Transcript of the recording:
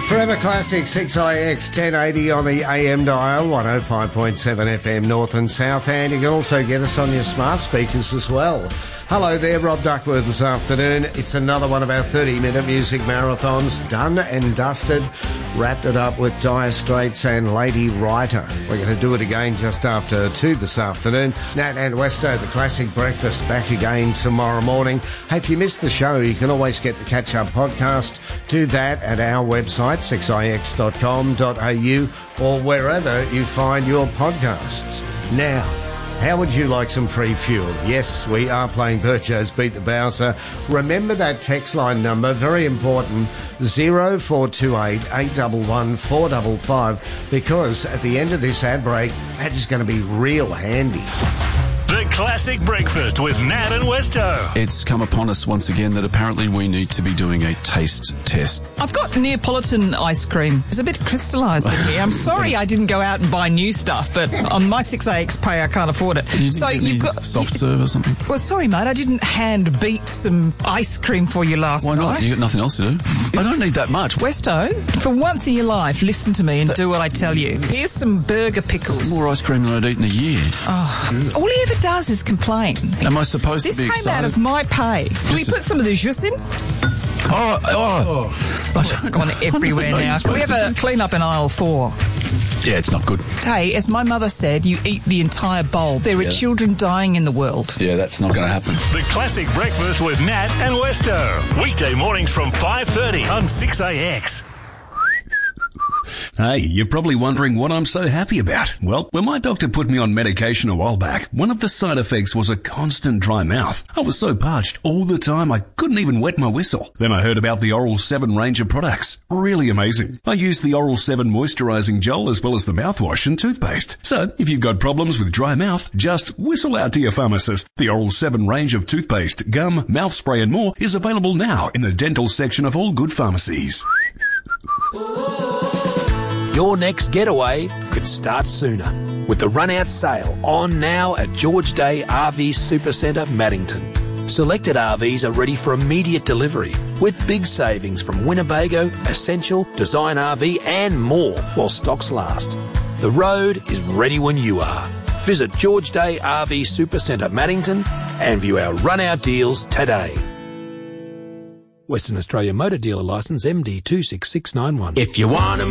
Forever Classic 6IX 1080 on the AM dial, 105.7 FM North and South, and you can also get us on your smart speakers as well. Hello there, Rob Duckworth this afternoon. It's another one of our 30-minute music marathons, done and dusted. Wrapped it up with Dire Straits and Lady Writer. We're going to do it again just after 2 this afternoon. Nat and Westo, the Classic Breakfast, back again tomorrow morning. Hey, if you missed the show, you can always get the catch-up podcast. Do that at our website, 6ix.com.au, or wherever you find your podcasts. Now, how would you like some free fuel? Yes, we are playing Bircho's Beat the Bowser. Remember that text line number, very important, 0428 811 455, because at the end of this ad break, that is going to be real handy. The Classic Breakfast with Nat and Westo. It's come upon us once again that apparently we need to be doing a taste test. I've got Neapolitan ice cream. It's a bit crystallised in here. I'm sorry I didn't go out and buy new stuff, but on my 6AX pay I can't afford it. You've got soft serve or something? Well, sorry, mate, I didn't hand beat some ice cream for you last night. Why not? You got nothing else to do. I don't need that much. Westo, for once in your life, listen to me and do what I tell you. Here's some burger pickles. It's more ice cream than I'd eat in a year. Oh, all he ever does is complain. Am I supposed to be excited? This came out of my pay. Can we put some of the jus in? It's gone everywhere now. Can we have a clean up in aisle 4? Yeah, it's not good. Hey, as my mother said, you eat the entire bowl. There are children dying in the world. Yeah, that's not going to happen. The Classic Breakfast with Nat and Westo. Weekday mornings from 5:30 on 6AX. Hey, you're probably wondering what I'm so happy about. Well, when my doctor put me on medication a while back, one of the side effects was a constant dry mouth. I was so parched all the time I couldn't even wet my whistle. Then I heard about the Oral 7 range of products. Really amazing. I used the Oral 7 moisturizing gel as well as the mouthwash and toothpaste. So, if you've got problems with dry mouth, just whistle out to your pharmacist. The Oral 7 range of toothpaste, gum, mouth spray and more is available now in the dental section of all good pharmacies. Your next getaway could start sooner with the run-out sale on now at George Day RV Supercentre, Maddington. Selected RVs are ready for immediate delivery with big savings from Winnebago, Essential, Design RV and more while stocks last. The road is ready when you are. Visit George Day RV Supercentre, Maddington and view our run-out deals today. Western Australia Motor Dealer Licence MD 26691. If you want to